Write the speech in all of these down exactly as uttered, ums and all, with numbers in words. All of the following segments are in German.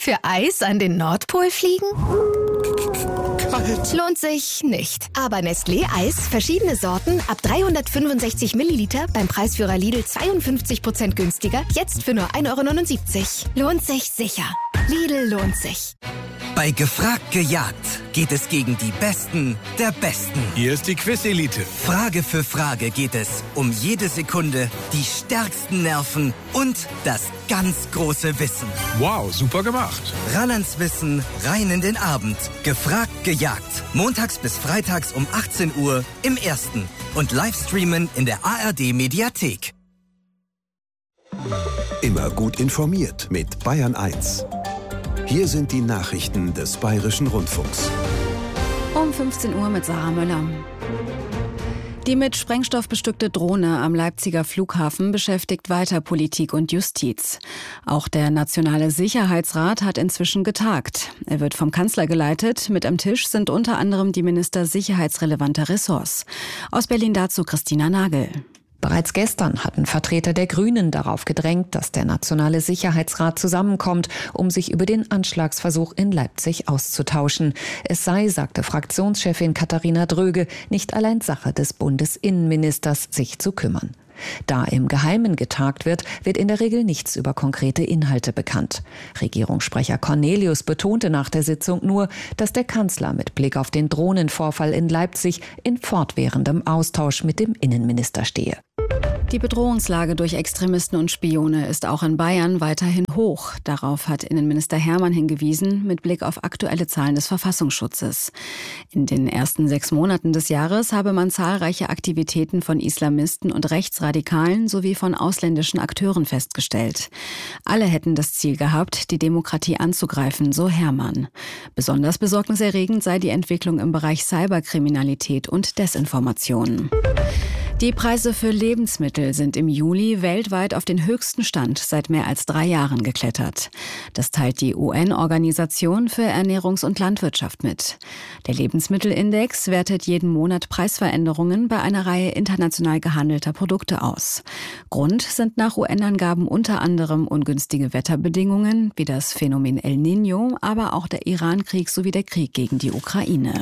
Für Eis an den Nordpol fliegen? Kalt. Lohnt sich nicht. Aber Nestlé Eis, verschiedene Sorten, ab dreihundertfünfundsechzig Milliliter, beim Preisführer Lidl zweiundfünfzig Prozent günstiger, jetzt für nur ein Euro neunundsiebzig. Lohnt sich sicher. Lidl lohnt sich. Bei Gefragt gejagt geht es gegen die Besten der Besten. Hier ist die Quiz-Elite. Frage für Frage geht es um jede Sekunde, die stärksten Nerven und das ganz große Wissen. Wow, super gemacht. Ran ans Wissen, rein in den Abend. Gefragt gejagt. Montags bis freitags um achtzehn Uhr im Ersten. Und Livestreamen in der A R D-Mediathek. Immer gut informiert mit Bayern eins. Hier sind die Nachrichten des Bayerischen Rundfunks. Um fünfzehn Uhr mit Sarah Möller. Die mit Sprengstoff bestückte Drohne am Leipziger Flughafen beschäftigt weiter Politik und Justiz. Auch der Nationale Sicherheitsrat hat inzwischen getagt. Er wird vom Kanzler geleitet. Mit am Tisch sind unter anderem die Minister sicherheitsrelevanter Ressorts. Aus Berlin dazu Christina Nagel. Bereits gestern hatten Vertreter der Grünen darauf gedrängt, dass der Nationale Sicherheitsrat zusammenkommt, um sich über den Anschlagsversuch in Leipzig auszutauschen. Es sei, sagte Fraktionschefin Katharina Dröge, nicht allein Sache des Bundesinnenministers, sich zu kümmern. Da im Geheimen getagt wird, wird in der Regel nichts über konkrete Inhalte bekannt. Regierungssprecher Cornelius betonte nach der Sitzung nur, dass der Kanzler mit Blick auf den Drohnenvorfall in Leipzig in fortwährendem Austausch mit dem Innenminister stehe. Die Bedrohungslage durch Extremisten und Spione ist auch in Bayern weiterhin hoch. Darauf hat Innenminister Hermann hingewiesen, mit Blick auf aktuelle Zahlen des Verfassungsschutzes. In den ersten sechs Monaten des Jahres habe man zahlreiche Aktivitäten von Islamisten und Rechtsradikalen sowie von ausländischen Akteuren festgestellt. Alle hätten das Ziel gehabt, die Demokratie anzugreifen, so Hermann. Besonders besorgniserregend sei die Entwicklung im Bereich Cyberkriminalität und Desinformation. Die Preise für Lebensmittel sind im Juli weltweit auf den höchsten Stand seit mehr als drei Jahren geklettert. Das teilt die U N-Organisation für Ernährungs- und Landwirtschaft mit. Der Lebensmittelindex wertet jeden Monat Preisveränderungen bei einer Reihe international gehandelter Produkte aus. Grund sind nach U N-Angaben unter anderem ungünstige Wetterbedingungen wie das Phänomen El Niño, aber auch der Iran-Krieg sowie der Krieg gegen die Ukraine.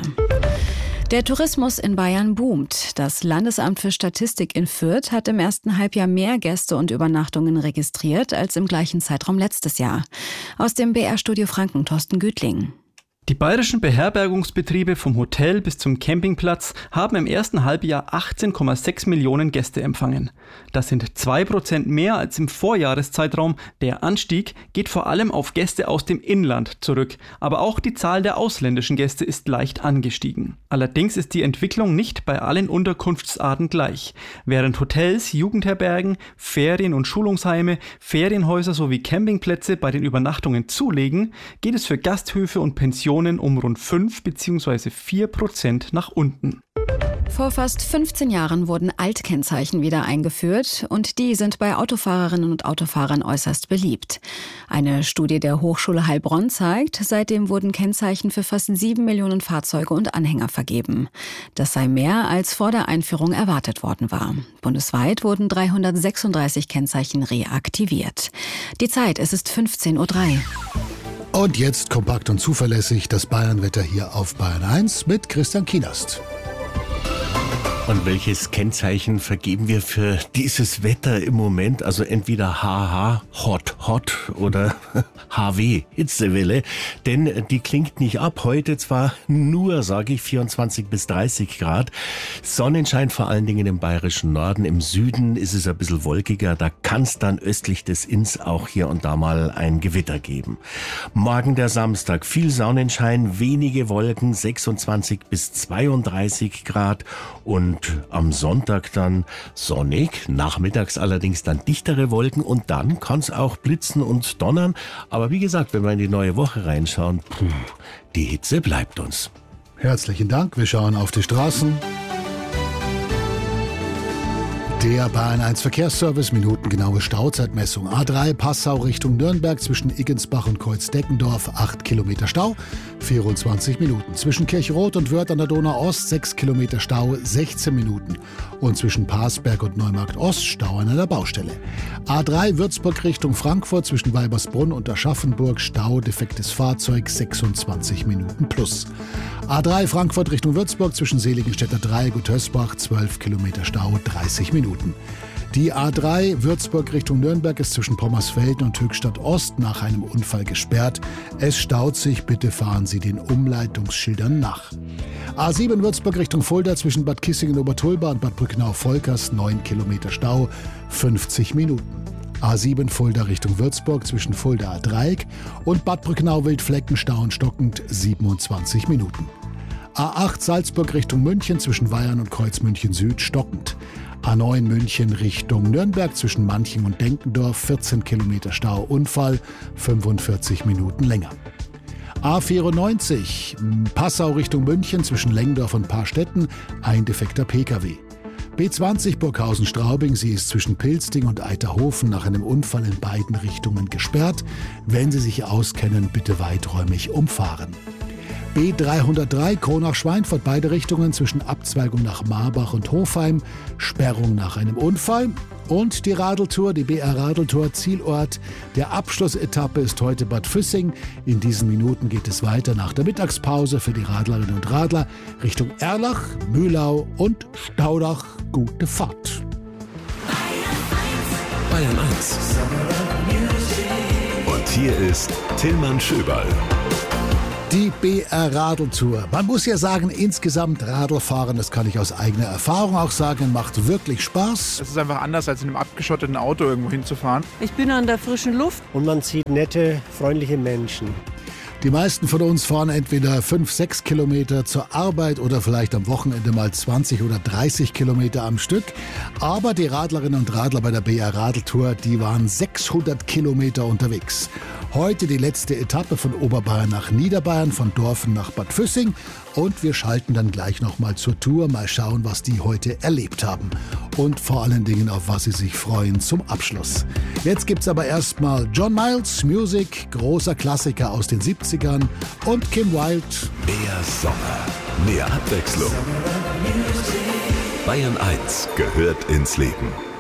Der Tourismus in Bayern boomt. Das Landesamt für Statistik in Fürth hat im ersten Halbjahr mehr Gäste und Übernachtungen registriert als im gleichen Zeitraum letztes Jahr. Aus dem B R-Studio Franken, Thorsten Gütling. Die bayerischen Beherbergungsbetriebe vom Hotel bis zum Campingplatz haben im ersten Halbjahr achtzehn Komma sechs Millionen Gäste empfangen. Das sind zwei Prozent mehr als im Vorjahreszeitraum. Der Anstieg geht vor allem auf Gäste aus dem Inland zurück. Aber auch die Zahl der ausländischen Gäste ist leicht angestiegen. Allerdings ist die Entwicklung nicht bei allen Unterkunftsarten gleich. Während Hotels, Jugendherbergen, Ferien- und Schulungsheime, Ferienhäuser sowie Campingplätze bei den Übernachtungen zulegen, geht es für Gasthöfe und Pensionen um rund fünf bzw. vier Prozent nach unten. Vor fast fünfzehn Jahren wurden Altkennzeichen wieder eingeführt und die sind bei Autofahrerinnen und Autofahrern äußerst beliebt. Eine Studie der Hochschule Heilbronn zeigt, seitdem wurden Kennzeichen für fast sieben Millionen Fahrzeuge und Anhänger vergeben. Das sei mehr, als vor der Einführung erwartet worden war. Bundesweit wurden dreihundertsechsunddreißig Kennzeichen reaktiviert. Die Zeit, es ist fünfzehn Uhr drei. Und jetzt kompakt und zuverlässig das Bayernwetter hier auf Bayern eins mit Christian Kienast. Und welches Kennzeichen vergeben wir für dieses Wetter im Moment? Also entweder H H, Hot Hot oder H W, Hitzewelle. Denn die klingt nicht ab. Heute zwar nur, sage ich, vierundzwanzig bis dreißig Grad. Sonnenschein vor allen Dingen im bayerischen Norden. Im Süden ist es ein bisschen wolkiger. Da kann es dann östlich des Inns auch hier und da mal ein Gewitter geben. Morgen der Samstag. Viel Sonnenschein, wenige Wolken, sechsundzwanzig bis zweiunddreißig Grad. Und am Sonntag dann sonnig, nachmittags allerdings dann dichtere Wolken und dann kann es auch blitzen und donnern. Aber wie gesagt, wenn wir in die neue Woche reinschauen, puh, die Hitze bleibt uns. Herzlichen Dank. Wir schauen auf die Straßen. Der Bayern eins Verkehrsservice, minutengenaue Stauzeitmessung. A drei Passau Richtung Nürnberg zwischen Iggensbach und Kreuzdeckendorf, acht Kilometer Stau, vierundzwanzig Minuten. Zwischen Kirchroth und Wörth an der Donau-Ost, sechs Kilometer Stau, sechzehn Minuten. Und zwischen Parsberg und Neumarkt-Ost Stau an einer Baustelle. A drei Würzburg Richtung Frankfurt zwischen Weibersbrunn und Aschaffenburg, Stau, defektes Fahrzeug, sechsundzwanzig Minuten plus. A drei Frankfurt Richtung Würzburg zwischen Seligenstädter Dreieck und Hösbach, zwölf Kilometer Stau, dreißig Minuten. Die A drei Würzburg Richtung Nürnberg ist zwischen Pommersfelden und Höchstadt Ost nach einem Unfall gesperrt. Es staut sich, bitte fahren Sie den Umleitungsschildern nach. A sieben Würzburg Richtung Fulda zwischen Bad Kissingen-Obertulba und Bad Brückenau-Volkers, neun Kilometer Stau, fünfzig Minuten. A sieben Fulda Richtung Würzburg zwischen Fulda Dreieck und Bad Brückenau-Wildflecken stau und stockend, siebenundzwanzig Minuten. A acht Salzburg Richtung München zwischen Weyern und Kreuzmünchen Süd stockend. A neun München Richtung Nürnberg zwischen Manching und Denkendorf, vierzehn Kilometer Stau, Unfall, fünfundvierzig Minuten länger. A vierundneunzig Passau Richtung München zwischen Lengdorf und Paarstetten, ein defekter P K W. B zwanzig Burghausen-Straubing, sie ist zwischen Pilsting und Eiterhofen nach einem Unfall in beiden Richtungen gesperrt. Wenn Sie sich auskennen, bitte weiträumig umfahren. B dreihundertdrei Kronach-Schweinfurt, beide Richtungen zwischen Abzweigung nach Marbach und Hofheim, Sperrung nach einem Unfall. Und die Radeltour, die B R-Radeltour, Zielort der Abschlussetappe ist heute Bad Füssing. In diesen Minuten geht es weiter nach der Mittagspause für die Radlerinnen und Radler Richtung Erlach, Mühlau und Staudach. Gute Fahrt. Bayern eins. Und hier ist Tillmann Schöberl. Die B R-Radeltour. Man muss ja sagen, insgesamt Radlfahren, das kann ich aus eigener Erfahrung auch sagen, macht wirklich Spaß. Es ist einfach anders, als in einem abgeschotteten Auto irgendwo hinzufahren. Ich bin an der frischen Luft. Und man sieht nette, freundliche Menschen. Die meisten von uns fahren entweder fünf, sechs Kilometer zur Arbeit oder vielleicht am Wochenende mal zwanzig oder dreißig Kilometer am Stück. Aber die Radlerinnen und Radler bei der B R-Radeltour, die waren sechshundert Kilometer unterwegs. Heute die letzte Etappe von Oberbayern nach Niederbayern, von Dorfen nach Bad Füssing. Und wir schalten dann gleich nochmal zur Tour. Mal schauen, was die heute erlebt haben. Und vor allen Dingen, auf was sie sich freuen zum Abschluss. Jetzt gibt's aber erstmal John Miles, Music, großer Klassiker aus den siebzigern. Und Kim Wilde. Mehr Sommer, mehr Abwechslung. Bayern eins gehört ins Leben.